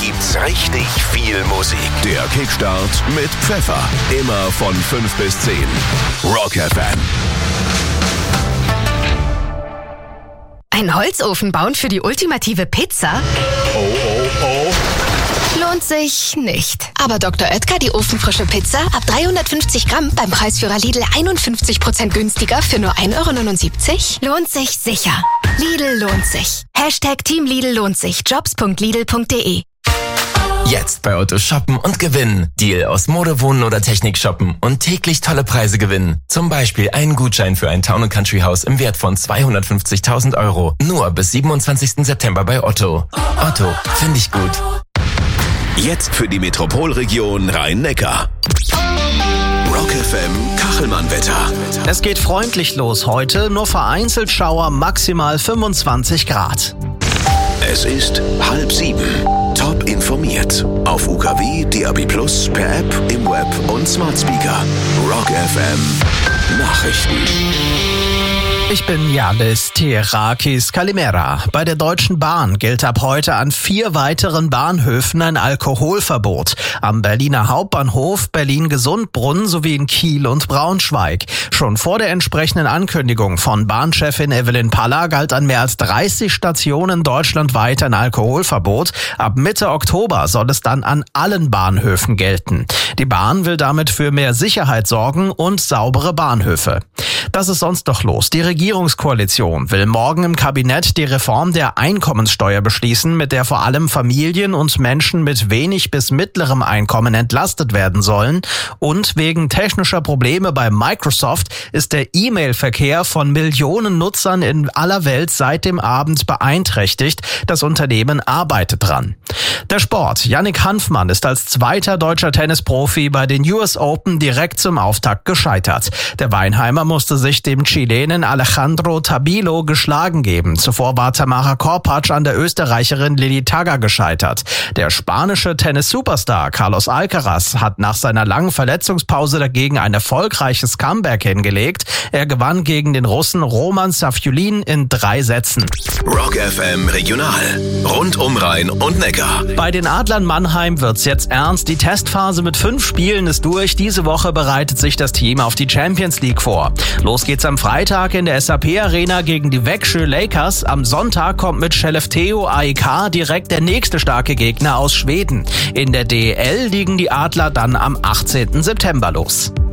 gibt's richtig viel Musik. Der Kickstart mit Pfeffer. Immer von 5 bis 10. Rock FM. Ein Holzofen bauen für die ultimative Pizza? Oh. Lohnt sich nicht. Aber Dr. Oetker, die ofenfrische Pizza, ab 350 Gramm beim Preisführer Lidl 51% günstiger für nur 1,79 €? Lohnt sich sicher. Lidl lohnt sich. Team Lidl lohnt sich. Jobs.lidl.de. Jetzt bei Otto shoppen und gewinnen. Deal aus Mode, Wohnen oder Technik shoppen und täglich tolle Preise gewinnen. Zum Beispiel einen Gutschein für ein Town & Country Haus im Wert von 250.000 €. Nur bis 27. September bei Otto. Otto, finde ich gut. Jetzt für die Metropolregion Rhein-Neckar. Rock FM Kachelmann-Wetter. Es geht freundlich los heute, nur vereinzelt Schauer, maximal 25 Grad. Es ist 6:30. Top informiert. Auf UKW, DAB+, per App, im Web und Smart Speaker. Rock FM Nachrichten. Ich bin Yanis Terakis Kalimera. Bei der Deutschen Bahn gilt ab heute an 4 weiteren Bahnhöfen ein Alkoholverbot. Am Berliner Hauptbahnhof, Berlin-Gesundbrunnen sowie in Kiel und Braunschweig. Schon vor der entsprechenden Ankündigung von Bahnchefin Evelyn Paller galt an mehr als 30 Stationen deutschlandweit ein Alkoholverbot. Ab Mitte Oktober soll es dann an allen Bahnhöfen gelten. Die Bahn will damit für mehr Sicherheit sorgen und saubere Bahnhöfe. Das ist sonst noch los. Die Regierungskoalition will morgen im Kabinett die Reform der Einkommenssteuer beschließen, mit der vor allem Familien und Menschen mit wenig bis mittlerem Einkommen entlastet werden sollen. Und wegen technischer Probleme bei Microsoft ist der E-Mail-Verkehr von Millionen Nutzern in aller Welt seit dem Abend beeinträchtigt. Das Unternehmen arbeitet dran. Der Sport. Yannick Hanfmann ist als zweiter deutscher Tennisprofi bei den US Open direkt zum Auftakt gescheitert. Der Weinheimer musste sich dem Chilenen Alejandro Tabilo geschlagen geben. Zuvor war Tamara Korpatsch an der Österreicherin Lili Tagger gescheitert. Der spanische Tennis-Superstar Carlos Alcaraz hat nach seiner langen Verletzungspause dagegen ein erfolgreiches Comeback hingelegt. Er gewann gegen den Russen Roman Safiullin in 3 Sätzen. Rock FM Regional. Rund um Rhein und Neckar. Bei den Adlern Mannheim wird's jetzt ernst. Die Testphase mit 5 Spielen ist durch. Diese Woche bereitet sich das Team auf die Champions League vor. Los geht's am Freitag in der SAP Arena gegen die Växjö Lakers. Am Sonntag kommt mit Skellefteå AIK direkt der nächste starke Gegner aus Schweden. In der DEL liegen die Adler dann am 18. September los.